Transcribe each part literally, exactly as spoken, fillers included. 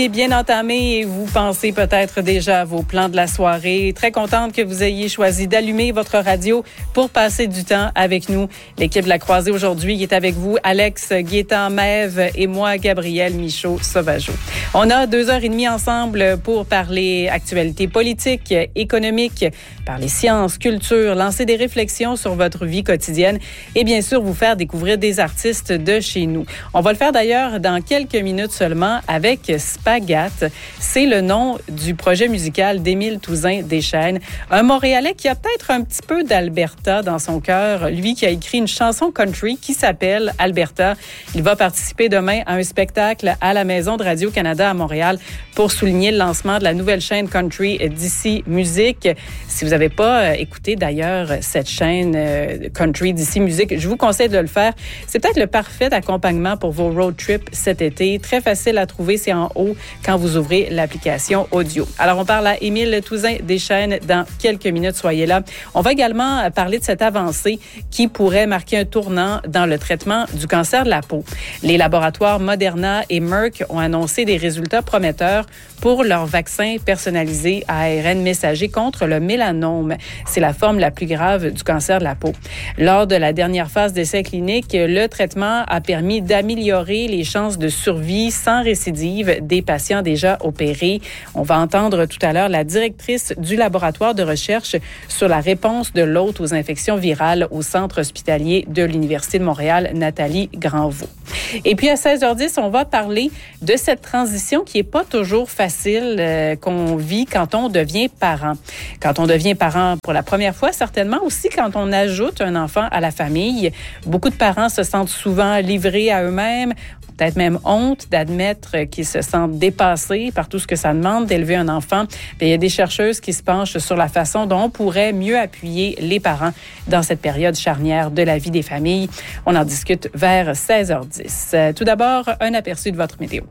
Bien entamé et vous pensez peut-être déjà à vos plans de la soirée. Très contente que vous ayez choisi d'allumer votre radio pour passer du temps avec nous. L'équipe de la Croisée aujourd'hui est avec vous, Alex Guétan-Mève et moi, Gabrielle Michaud-Sauvageau. On a deux heures et demie ensemble pour parler actualité politique, économique, parler sciences, culture, lancer des réflexions sur votre vie quotidienne et bien sûr vous faire découvrir des artistes de chez nous. On va le faire d'ailleurs dans quelques minutes seulement avec Spaghate. C'est le nom du projet musical d'Émile Touzin-Deschênes, un Montréalais qui a peut-être un petit peu d'Alberta dans son cœur, lui qui a écrit une chanson country qui s'appelle Alberta. Il va participer demain à un spectacle à la Maison de Radio-Canada à Montréal pour souligner le lancement de la nouvelle chaîne country d'ici Musique. Si vous n'avez pas écouté d'ailleurs cette chaîne country d'ici Musique, je vous conseille de le faire. C'est peut-être le parfait accompagnement pour vos road trips cet été. Très facile à trouver, c'est en haut quand vous ouvrez l'application audio. Alors, on parle à Émile Touzin-Deschênes dans quelques minutes. Soyez là. On va également parler de cette avancée qui pourrait marquer un tournant dans le traitement du cancer de la peau. Les laboratoires Moderna et Merck ont annoncé des résultats prometteurs pour leur vaccin personnalisé à A R N messager contre le mélanome. C'est la forme la plus grave du cancer de la peau. Lors de la dernière phase d'essai clinique, le traitement a permis d'améliorer les chances de survie sans récidive des patients déjà opérés. On va entendre tout à l'heure la directrice du laboratoire de recherche sur la réponse de l'hôte aux infections virales au centre hospitalier de l'Université de Montréal, Nathalie Granvaux. Et puis à seize heures dix, on va parler de cette transition qui est pas toujours facile euh, qu'on vit quand on devient parent. Quand on devient parent pour la première fois, certainement aussi quand on ajoute un enfant à la famille. Beaucoup de parents se sentent souvent livrés à eux-mêmes, peut-être même honte d'admettre qu'ils se sentent dépassés par tout ce que ça demande d'élever un enfant. Bien, il y a des chercheuses qui se penchent sur la façon dont on pourrait mieux appuyer les parents dans cette période charnière de la vie des familles. On en discute vers seize heures dix. Tout d'abord, un aperçu de votre météo.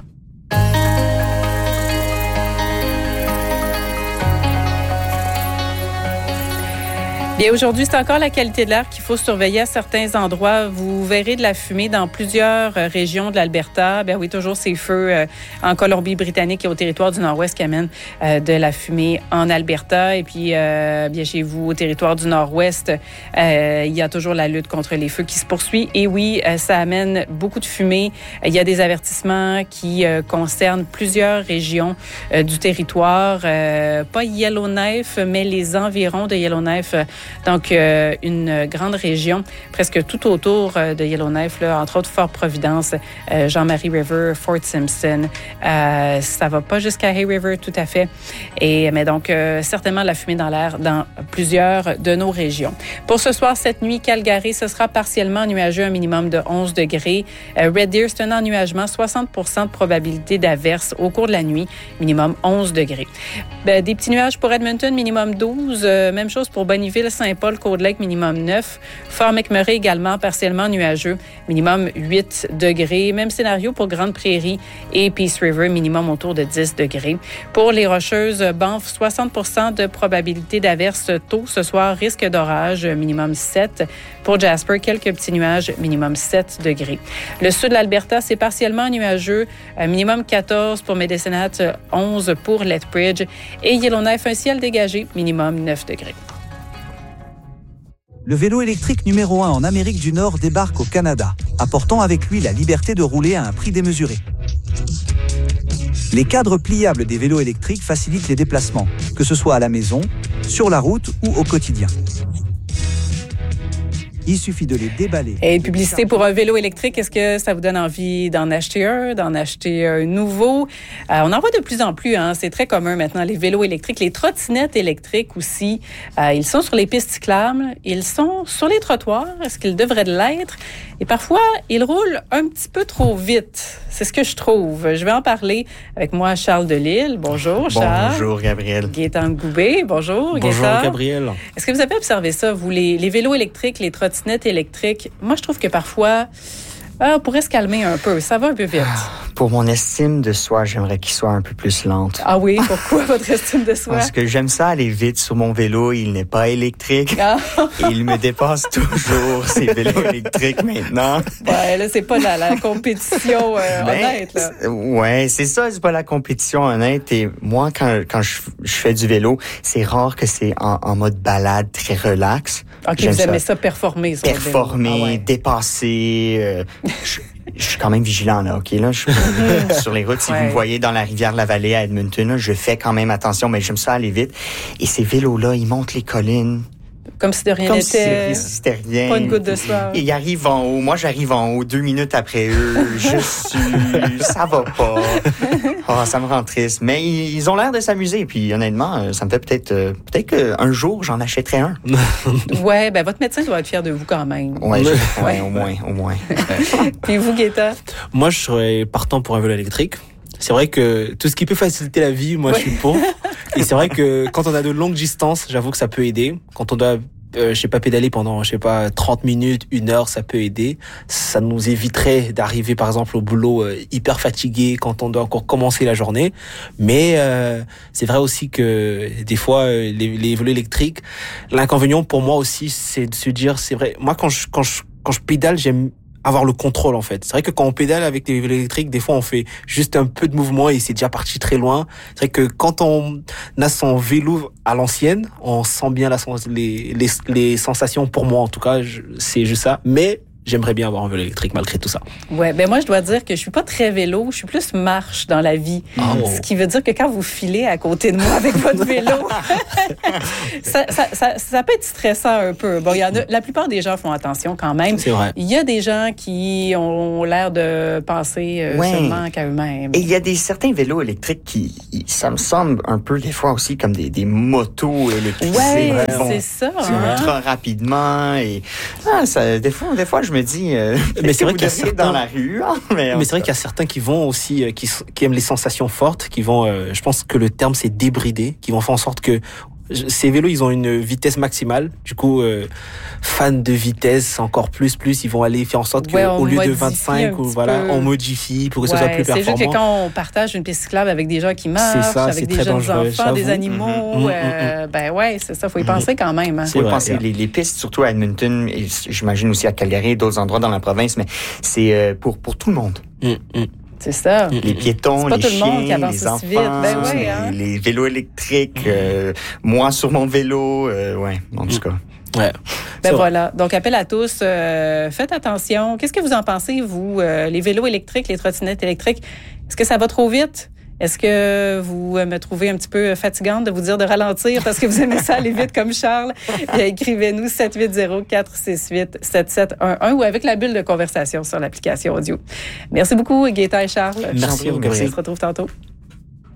Bien, aujourd'hui, c'est encore la qualité de l'air qu'il faut surveiller à certains endroits. Vous verrez de la fumée dans plusieurs régions de l'Alberta. Bien oui, toujours ces feux euh, en Colombie-Britannique et au territoire du Nord-Ouest qui amènent euh, de la fumée en Alberta. Et puis, euh, bien chez vous, au territoire du Nord-Ouest, euh, il y a toujours la lutte contre les feux qui se poursuit. Et oui, euh, ça amène beaucoup de fumée. Il y a des avertissements qui euh, concernent plusieurs régions euh, du territoire. Euh, pas Yellowknife, mais les environs de Yellowknife. Donc, euh, une grande région, presque tout autour euh, de Yellowknife, là, entre autres Fort-Providence, euh, Jean-Marie River, Fort Simpson. Euh, ça va pas jusqu'à Hay River, tout à fait. Et, mais donc, euh, certainement la fumée dans l'air dans plusieurs de nos régions. Pour ce soir, cette nuit, Calgary, ce sera partiellement nuageux, un minimum de onze degrés. Euh, Red Deer, c'est un ennuagement, soixante pour cent de probabilité d'averse au cours de la nuit, minimum onze degrés. Ben, des petits nuages pour Edmonton, minimum douze. Euh, même chose pour Bonnyville, Saint-Paul, Cold-Lake, minimum neuf. Fort McMurray également partiellement nuageux, minimum huit degrés. Même scénario pour Grande Prairie et Peace River, minimum autour de dix degrés. Pour les Rocheuses, Banff, soixante pour cent de probabilité d'averse tôt ce soir, risque d'orage, minimum sept. Pour Jasper, quelques petits nuages, minimum sept degrés. Le sud de l'Alberta, c'est partiellement nuageux, minimum quatorze pour Medicine Hat, onze pour Lethbridge. Et Yellowknife, un ciel dégagé, minimum neuf degrés. Le vélo électrique numéro un en Amérique du Nord débarque au Canada, apportant avec lui la liberté de rouler à un prix démesuré. Les cadres pliables des vélos électriques facilitent les déplacements, que ce soit à la maison, sur la route ou au quotidien. Il suffit de les déballer. Et publicité pour un vélo électrique, est-ce que ça vous donne envie d'en acheter un, d'en acheter un nouveau? Euh, on en voit de plus en plus, hein, c'est très commun maintenant, les vélos électriques, les trottinettes électriques aussi. Euh, ils sont sur les pistes cyclables, ils sont sur les trottoirs, est-ce qu'ils devraient l'être? Et parfois, ils roulent un petit peu trop vite. C'est ce que je trouve. Je vais en parler avec moi, Charles Delisle. Bonjour, Charles. Bonjour, Gabrielle. Gaétan Goubé. Bonjour, Gaétan. Bonjour, Gabrielle. Est-ce que vous avez observé ça, vous, les, les vélos électriques, les trottinettes électriques? Moi, je trouve que parfois, Ah, on pourrait se calmer un peu. Ça va un peu vite. Pour mon estime de soi, j'aimerais qu'il soit un peu plus lente. Ah oui, pourquoi votre estime de soi? Parce que j'aime ça aller vite sur mon vélo. Il n'est pas électrique. Ah. Et il me dépasse toujours, ces vélos électriques maintenant. Ouais, là, c'est pas la, la compétition euh, ben, honnête, là. C'est, ouais, c'est ça, c'est pas la compétition honnête. Et moi, quand, quand je, je fais du vélo, c'est rare que c'est en, en mode balade, très relax. OK, j'aime vous aimez ça, ça performer sur Performer, ah ouais. dépasser. Euh, je, je suis quand même vigilant, là, OK? Là, je suis sur les routes. Si ouais. vous me voyez dans la Rivière-la-Vallée à Edmonton, là, je fais quand même attention, mais j'aime ça aller vite. Et ces vélos-là, ils montent les collines. Comme si de rien Comme n'était. Si c'était rien. Pas une goutte de sueur. Ils arrivent en haut. Moi, j'arrive en haut deux minutes après eux. Je suis... Ça va pas. Oh, ça me rend triste. Mais ils ont l'air de s'amuser. Puis honnêtement, ça me fait peut-être... Euh, peut-être qu'un jour, j'en achèterai un. Ouais, ben votre médecin doit être fier de vous quand même. Ouais, je... ouais au moins, au moins. Puis vous, Gaëtan? Moi, je serais partant pour un vélo électrique. C'est vrai que tout ce qui peut faciliter la vie, moi, ouais. je suis pour. Et c'est vrai que quand on a de longues distances, j'avoue que ça peut aider. Quand on doit, euh, je sais pas, pédaler pendant, je sais pas, trente minutes, une heure, ça peut aider. Ça nous éviterait d'arriver, par exemple, au boulot euh, hyper fatigué quand on doit encore commencer la journée. Mais euh, c'est vrai aussi que des fois, euh, les, les vélos électriques, l'inconvénient pour moi aussi, c'est de se dire, c'est vrai, moi, quand je, quand je, quand je pédale, j'aime avoir le contrôle, en fait. C'est vrai que quand on pédale avec les vélos électriques, des fois, on fait juste un peu de mouvement et c'est déjà parti très loin. C'est vrai que quand on a son vélo à l'ancienne, on sent bien la, les, les, les sensations. Pour moi, en tout cas, je, c'est juste ça. Mais j'aimerais bien avoir un vélo électrique malgré tout ça. Ouais, ben moi, je dois dire que je suis pas très vélo, je suis plus marche dans la vie. Oh. Ce qui veut dire que quand vous filez à côté de moi avec votre vélo, ça, ça, ça, ça peut être stressant un peu. Bon, il y en a, la plupart des gens font attention quand même. C'est vrai. Il y a des gens qui ont l'air de penser euh, ouais. seulement qu'à eux-mêmes. Et il y a des certains vélos électriques qui, ça me semble un peu des fois aussi comme des, des motos électriques. Ouais, c'est ça. Ultra hein? rapidement et ah, ça, des fois, des fois, je me dis, euh, mais c'est vrai qu'il y a certains dans la rue. Hein, mais mais c'est vrai qu'il y a certains qui vont aussi, euh, qui, qui aiment les sensations fortes, qui vont, euh, je pense que le terme c'est débrider, qui vont faire en sorte que ces vélos, ils ont une vitesse maximale. Du coup, euh, fans de vitesse, encore plus, plus, ils vont aller faire en sorte ouais, qu'au lieu de vingt-cinq, ou, voilà, on modifie pour que ouais, ce soit plus performant. C'est juste que quand on partage une piste cyclable avec des gens qui marchent, ça, avec des jeunes dangereux, enfants, des animaux, mmh, euh, mmh, ben ouais, c'est ça, faut y mmh. penser quand même. Hein. Faut y penser. Les, les pistes, surtout à Edmonton, et j'imagine aussi à Calgary et d'autres endroits dans la province, mais c'est euh, pour, pour tout le monde. Mmh, mmh. C'est ça. Les piétons, les chiens, les enfants, ben ouais, hein. les, les vélos électriques, euh, moi sur mon vélo, euh, ouais, en tout cas. Ouais. Ben voilà. Donc, appel à tous. Euh, faites attention. Qu'est-ce que vous en pensez, vous, euh, les vélos électriques, les trottinettes électriques? Est-ce que ça va trop vite? Est-ce que vous me trouvez un petit peu fatigante de vous dire de ralentir parce que vous aimez ça aller vite comme Charles? Bien, écrivez-nous sept huit zéro, quatre six huit, sept sept un un ou avec la bulle de conversation sur l'application audio. Merci beaucoup, Gaëtan et Charles. Merci, on se retrouve tantôt.